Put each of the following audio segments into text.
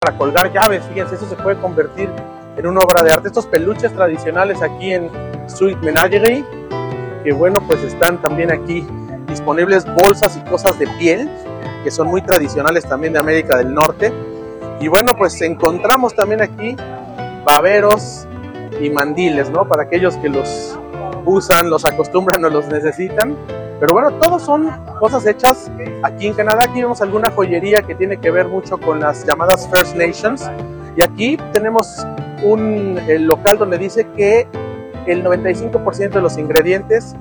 para colgar llaves, fíjense, eso se puede convertir en una obra de arte. Estos peluches tradicionales aquí en Street Menagerie, que bueno, pues están también aquí disponibles bolsas y cosas de piel, que son muy tradicionales también de América del Norte. Y bueno, pues encontramos también aquí baberos y mandiles, ¿no? Para aquellos que los usan, los acostumbran o los necesitan. Pero bueno, todos son cosas hechas aquí en Canadá. Aquí vemos alguna joyería que tiene que ver mucho con las llamadas First Nations. Y aquí tenemos un local donde dice que el 95% de los ingredientes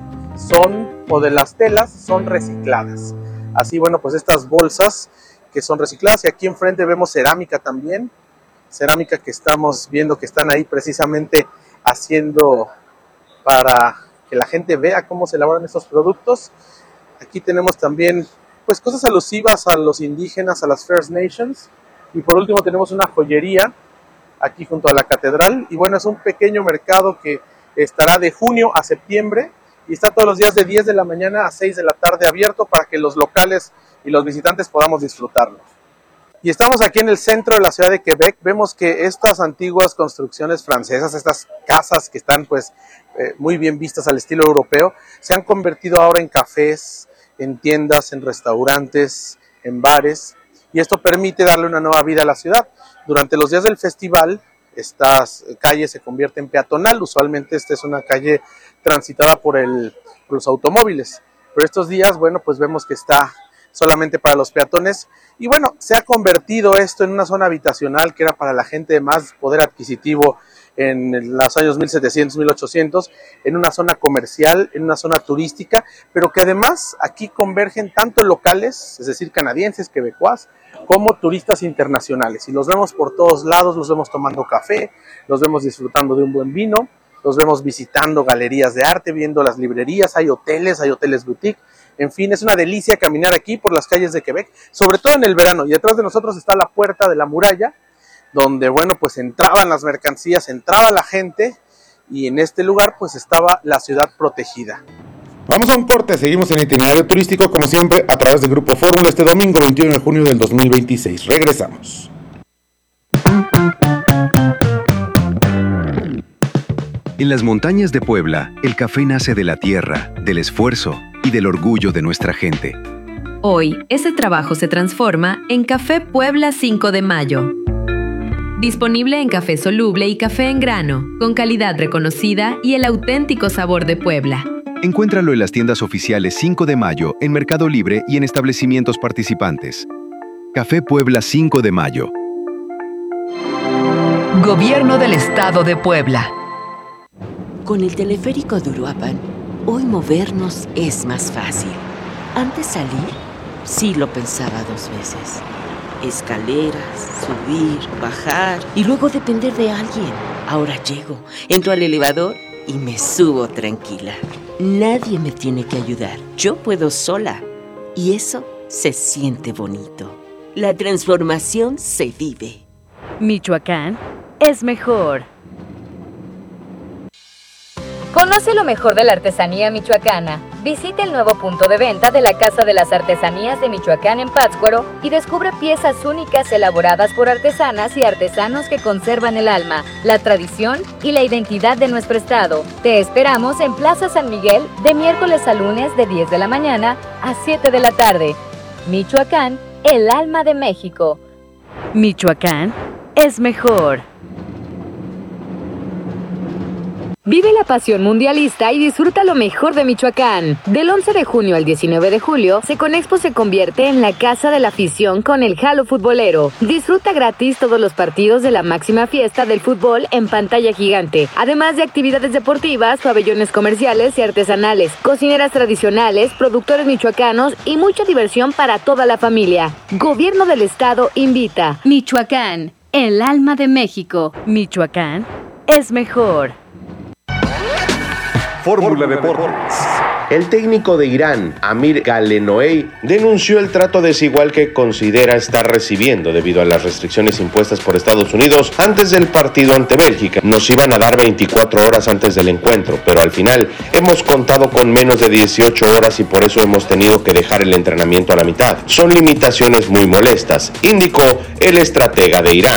o de las telas son recicladas. Así, bueno, pues estas bolsas que son recicladas. Y aquí enfrente vemos cerámica también. Cerámica que estamos viendo que están ahí precisamente haciendo para que la gente vea cómo se elaboran estos productos. Aquí tenemos también pues cosas alusivas a los indígenas, a las First Nations. Y por último tenemos una joyería aquí junto a la catedral. Y bueno, es un pequeño mercado que estará de junio a septiembre y está todos los días de 10 de la mañana a 6 de la tarde abierto para que los locales y los visitantes podamos disfrutarlo. Y estamos aquí en el centro de la ciudad de Quebec. Vemos que estas antiguas construcciones francesas, estas casas que están pues muy bien vistas al estilo europeo, se han convertido ahora en cafés, en tiendas, en restaurantes, en bares. Y esto permite darle una nueva vida a la ciudad. Durante los días del festival, estas calles se convierten en peatonal. Usualmente esta es una calle transitada por los automóviles. Pero estos días, bueno, pues vemos que está solamente para los peatones. Y bueno, se ha convertido esto en una zona habitacional que era para la gente de más poder adquisitivo en los años 1700, 1800, en una zona comercial, en una zona turística, pero que además aquí convergen tanto locales, es decir, canadienses, quebecuas, como turistas internacionales. Y los vemos por todos lados, los vemos tomando café, los vemos disfrutando de un buen vino, los vemos visitando galerías de arte, viendo las librerías, hay hoteles boutique. En fin, es una delicia caminar aquí por las calles de Quebec, sobre todo en el verano. Y detrás de nosotros está la puerta de la muralla, donde, bueno, pues entraban las mercancías, entraba la gente, y en este lugar, pues estaba la ciudad protegida. Vamos a un corte, seguimos en Itinerario Turístico, como siempre, a través de Grupo Fórmula, este domingo 21 de junio del 2026. Regresamos. En las montañas de Puebla, el café nace de la tierra, del esfuerzo y del orgullo de nuestra gente. Hoy, ese trabajo se transforma en Café Puebla 5 de Mayo. Disponible en café soluble y café en grano, con calidad reconocida y el auténtico sabor de Puebla. Encuéntralo en las tiendas oficiales 5 de Mayo, en Mercado Libre y en establecimientos participantes. Café Puebla 5 de Mayo. Gobierno del Estado de Puebla. Con el teleférico de Uruapan, hoy movernos es más fácil. Antes salir, sí lo pensaba 2 veces. Escaleras, subir, bajar y luego depender de alguien. Ahora llego, entro al elevador y me subo tranquila. Nadie me tiene que ayudar. Yo puedo sola. Y eso se siente bonito. La transformación se vive. Michoacán es mejor. Conoce lo mejor de la artesanía michoacana. Visita el nuevo punto de venta de la Casa de las Artesanías de Michoacán en Pátzcuaro y descubre piezas únicas elaboradas por artesanas y artesanos que conservan el alma, la tradición y la identidad de nuestro estado. Te esperamos en Plaza San Miguel de miércoles a lunes de 10 de la mañana a 7 de la tarde. Michoacán, el alma de México. Michoacán es mejor. Vive la pasión mundialista y disfruta lo mejor de Michoacán. Del 11 de junio al 19 de julio, Seconexpo se convierte en la casa de la afición con el Jalo Futbolero. Disfruta gratis todos los partidos de la máxima fiesta del fútbol en pantalla gigante, además de actividades deportivas, pabellones comerciales y artesanales, cocineras tradicionales, productores michoacanos y mucha diversión para toda la familia. Gobierno del Estado invita. Michoacán, el alma de México. Michoacán es mejor. Fórmula Deportes. El técnico de Irán, Amir Galenoei, denunció el trato desigual que considera estar recibiendo debido a las restricciones impuestas por Estados Unidos antes del partido ante Bélgica. Nos iban a dar 24 horas antes del encuentro, pero al final hemos contado con menos de 18 horas y por eso hemos tenido que dejar el entrenamiento a la mitad. Son limitaciones muy molestas, indicó el estratega de Irán.